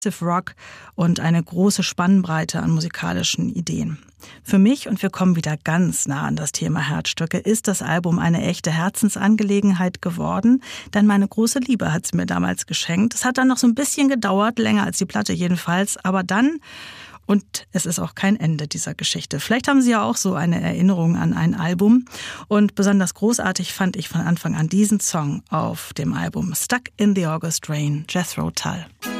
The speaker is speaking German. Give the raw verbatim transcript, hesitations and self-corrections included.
Rock und eine große Spannbreite an musikalischen Ideen. Für mich, und wir kommen wieder ganz nah an das Thema Herzstücke, ist das Album eine echte Herzensangelegenheit geworden, denn meine große Liebe hat es mir damals geschenkt. Es hat dann noch so ein bisschen gedauert, länger als die Platte jedenfalls, aber dann, und es ist auch kein Ende dieser Geschichte. Vielleicht haben Sie ja auch so eine Erinnerung an ein Album, und besonders großartig fand ich von Anfang an diesen Song auf dem Album Stuck in the August Rain, Jethro Tull.